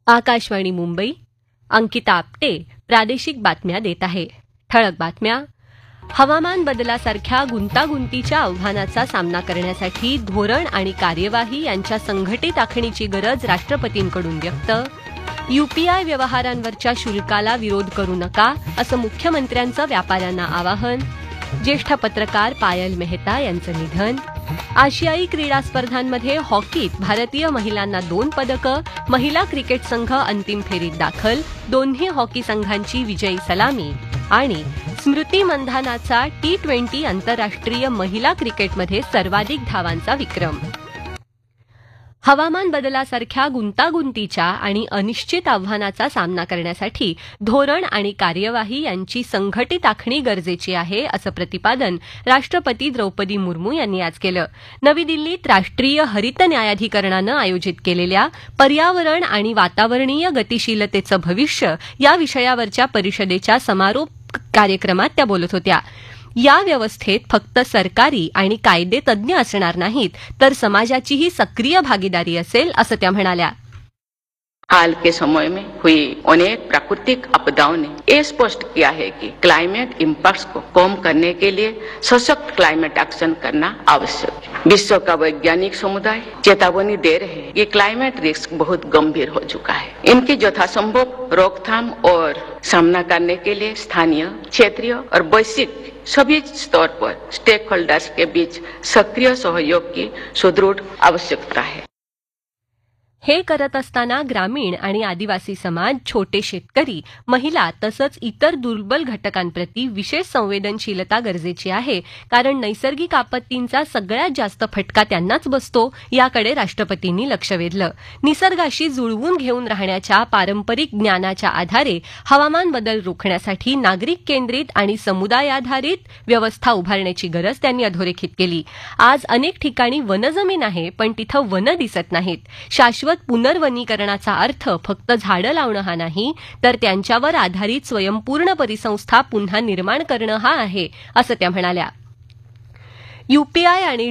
आकाशवाणी मुंबई, अंकिता आपटे प्रादेशिक बातम्या देत आहे. ठळक बातम्या. हवामान बदलासारख्या गुंतागुंतीच्या आव्हानाचा सामना करण्यासाठी धोरण आणि कार्यवाही यांच्या संघटित आखणीची गरज राष्ट्रपतींकडून व्यक्त. यूपीआय व्यवहारांवरच्या शुल्काला विरोध करू नका असं मुख्यमंत्र्यांचं व्यापाऱ्यांना आवाहन. ज्येष्ठ पत्रकार पायल मेहता यांचं निधन. आशियाई क्रीडा स्पर्धांमध्ये हॉकीत भारतीय महिलांना 2 पदकं. महिला क्रिकेट संघ अंतिम फेरीत दाखल. दोन्ही हॉकी संघांची विजयी सलामी. आणि स्मृती मंधानाचा T20 आंतरराष्ट्रीय महिला क्रिकेटमध्ये सर्वाधिक धावांचा विक्रम. हवामान बदलासारख्या गुंतागुंतीच्या आणि अनिश्चित आव्हानाचा सामना करण्यासाठी धोरण आणि कार्यवाही यांची संघटित आखणी गरजेची आहे असं प्रतिपादन राष्ट्रपती द्रौपदी मुर्मू यांनी आज केलं. नवी दिल्लीत राष्ट्रीय हरित न्यायाधिकरणानं आयोजित केलेल्या पर्यावरण आणि वातावरणीय गतिशीलतेचं भविष्य या विषयावरच्या परिषदेच्या समारोप कार्यक्रमात त्या बोलत होत्या. या व्यवस्थेत फक्त सरकारी आणि कायदे तज्ज्ञ असणार नाहीत तर समाजाचीही सक्रिय भागीदारी असेल असं त्या म्हणाल्या. हाल के समय में हुई अनेक प्राकृतिक आपदाओं ने ये स्पष्ट किया है कि क्लाइमेट इम्पैक्ट्स को कम करने के लिए सशक्त क्लाइमेट एक्शन करना आवश्यक है. विश्व का वैज्ञानिक समुदाय चेतावनी दे रहे हैं कि क्लाइमेट रिस्क बहुत गंभीर हो चुका है. इनकी यथासंभव रोकथाम और सामना करने के लिए स्थानीय, क्षेत्रीय और वैश्विक सभी स्तर पर स्टेक होल्डर्स के बीच सक्रिय सहयोग की सुदृढ़ आवश्यकता है. हे करत असताना ग्रामीण आणि आदिवासी समाज, छोटे शेतकरी, महिला तसंच इतर दुर्बल घटकांप्रती विशेष संवेदनशीलता गरजेची आहे. कारण नैसर्गिक आपत्तींचा सगळ्यात जास्त फटका त्यांनाच बसतो याकडे राष्ट्रपतींनी लक्ष वेधलं. निसर्गाशी जुळवून घेऊन राहण्याच्या पारंपरिक ज्ञानाच्या आधारे हवामान बदल रोखण्यासाठी नागरिक केंद्रित आणि समुदायाधारित व्यवस्था उभारण्याची गरज त्यांनी अधोरेखित केली. आज अनेक ठिकाणी वनजमीन आहे पण तिथं वनं दिसत नाहीत. शाश्वत पुनर्वनीकरणाचा अर्थ फक्त झाडं लावणं हा नाही तर त्यांच्यावर आधारित स्वयंपूर्ण परिसंस्था पुन्हा निर्माण करणं हा आहे असं त्या म्हणाल्या. यूपीआय आणि